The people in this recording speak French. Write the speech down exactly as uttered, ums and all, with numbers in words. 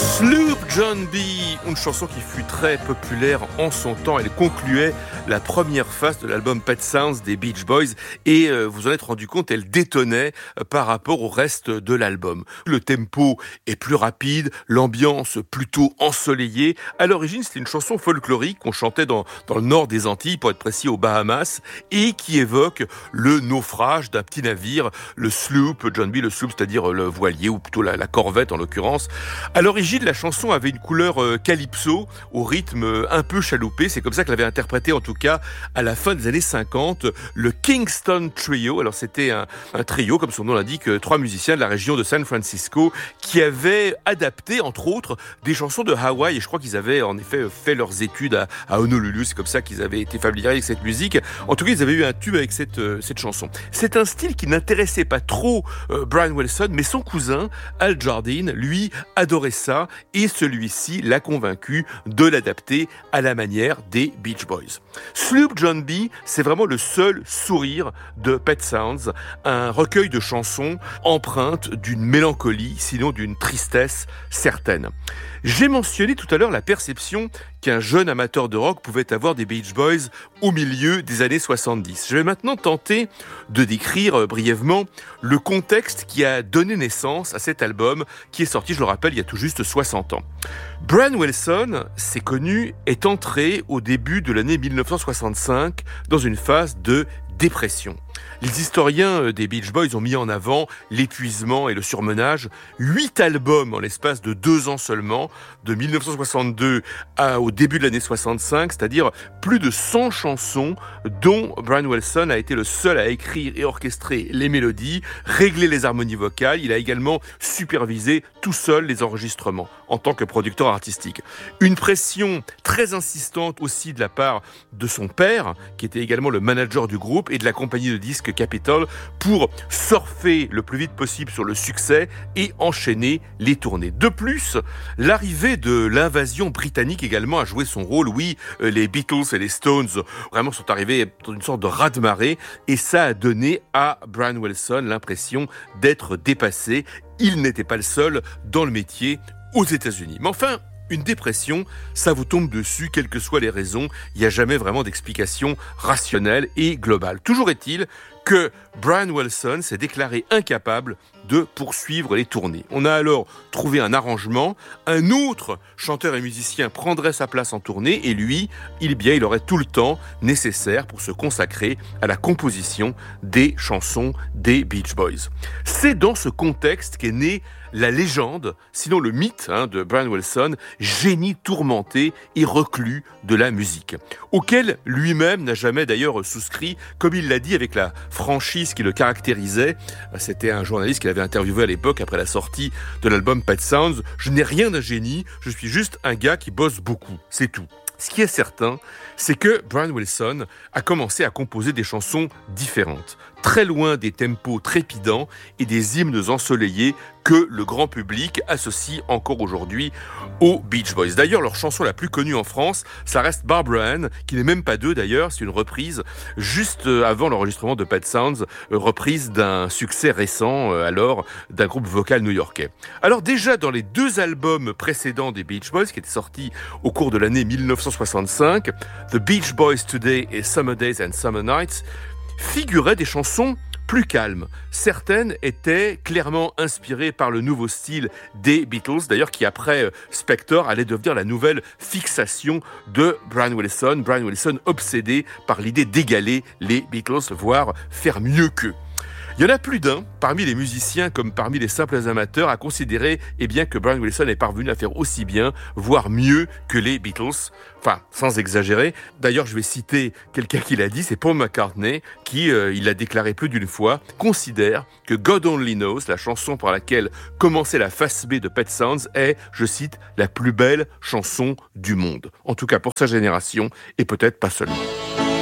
Sloop John B, une chanson qui fut très populaire en son temps. Elle concluait la première phase de l'album Pet Sounds des Beach Boys et euh, vous en êtes rendu compte, elle détonnait euh, par rapport au reste de l'album. Le tempo est plus rapide, l'ambiance plutôt ensoleillée. À l'origine, c'était une chanson folklorique qu'on chantait dans, dans le nord des Antilles, pour être précis aux Bahamas, et qui évoque le naufrage d'un petit navire, le sloop John B, le sloop, c'est-à-dire le voilier, ou plutôt la, la corvette en l'occurrence. À l'origine, la chanson avait une couleur euh, calypso, au rythme euh, un peu chaloupé. C'est comme ça que l'avait interprété, en tout cas, à la fin des années cinquante, le Kingston Trio. Alors c'était un, un trio, comme son nom l'indique, euh, trois musiciens de la région de San Francisco, qui avaient adapté, entre autres, des chansons de Hawaï. Et je crois qu'ils avaient, en effet, fait leurs études à, à Honolulu. C'est comme ça qu'ils avaient été familiers avec cette musique. En tout cas, ils avaient eu un tube avec cette, euh, cette chanson. C'est un style qui n'intéressait pas trop euh, Brian Wilson, mais son cousin, Al Jardine, lui, adorait ça, et celui-ci l'a convaincu de l'adapter à la manière des Beach Boys. Sloop John B, c'est vraiment le seul sourire de Pet Sounds, un recueil de chansons empreintes d'une mélancolie, sinon d'une tristesse certaine. J'ai mentionné tout à l'heure la perception qu'un jeune amateur de rock pouvait avoir des Beach Boys au milieu des années soixante-dix. Je vais maintenant tenter de décrire brièvement le contexte qui a donné naissance à cet album qui est sorti, je le rappelle, il y a tout juste soixante ans. Brian Wilson, c'est connu, est entré au début de l'année dix-neuf cent soixante-cinq dans une phase de dépression. Les historiens des Beach Boys ont mis en avant l'épuisement et le surmenage. Huit albums en l'espace de deux ans seulement, de dix-neuf cent soixante-deux à, au début de l'année soixante-cinq, c'est-à-dire plus de cent chansons dont Brian Wilson a été le seul à écrire et orchestrer les mélodies, régler les harmonies vocales. Il a également supervisé tout seul les enregistrements en tant que producteur artistique. Une pression très insistante aussi de la part de son père, qui était également le manager du groupe, et de la compagnie de disques Capitol, pour surfer le plus vite possible sur le succès et enchaîner les tournées. De plus, l'arrivée de l'invasion britannique également a joué son rôle. Oui, les Beatles et les Stones vraiment sont arrivés dans une sorte de raz-de-marée, et ça a donné à Brian Wilson l'impression d'être dépassé. Il n'était pas le seul dans le métier aux États-Unis. Mais enfin, une dépression, ça vous tombe dessus, quelles que soient les raisons. Il n'y a jamais vraiment d'explication rationnelle et globale. Toujours est-il que Brian Wilson s'est déclaré incapable de poursuivre les tournées. On a alors trouvé un arrangement. Un autre chanteur et musicien prendrait sa place en tournée, et lui, il, bien, il aurait tout le temps nécessaire pour se consacrer à la composition des chansons des Beach Boys. C'est dans ce contexte qu'est née la légende, sinon le mythe hein, de Brian Wilson, génie tourmenté et reclus de la musique, auquel lui-même n'a jamais d'ailleurs souscrit, comme il l'a dit avec la franchise qui le caractérisait. C'était un journaliste qu'il avait interviewé à l'époque après la sortie de l'album Pet Sounds. « Je n'ai rien d'un génie, je suis juste un gars qui bosse beaucoup, c'est tout ». Ce qui est certain, c'est que Brian Wilson a commencé à composer des chansons différentes, très loin des tempos trépidants et des hymnes ensoleillés que le grand public associe encore aujourd'hui aux Beach Boys. D'ailleurs, leur chanson la plus connue en France, ça reste Barbara Ann, qui n'est même pas d'eux d'ailleurs, c'est une reprise juste avant l'enregistrement de Pet Sounds, reprise d'un succès récent alors d'un groupe vocal new-yorkais. Alors déjà dans les deux albums précédents des Beach Boys, qui étaient sortis au cours de l'année dix-neuf cent soixante-cinq, The Beach Boys Today et Summer Days and Summer Nights, figuraient des chansons plus calmes. Certaines étaient clairement inspirées par le nouveau style des Beatles, d'ailleurs qui après Spector allait devenir la nouvelle fixation de Brian Wilson. Brian Wilson obsédé par l'idée d'égaler les Beatles, voire faire mieux qu'eux. Il y en a plus d'un, parmi les musiciens comme parmi les simples amateurs, à considérer eh bien, que Brian Wilson est parvenu à faire aussi bien, voire mieux que les Beatles. Enfin, sans exagérer. D'ailleurs, je vais citer quelqu'un qui l'a dit, c'est Paul McCartney, qui, euh, il l'a déclaré plus d'une fois, considère que God Only Knows, la chanson par laquelle commençait la face B de Pet Sounds, est, je cite, la plus belle chanson du monde. En tout cas pour sa génération, et peut-être pas seulement.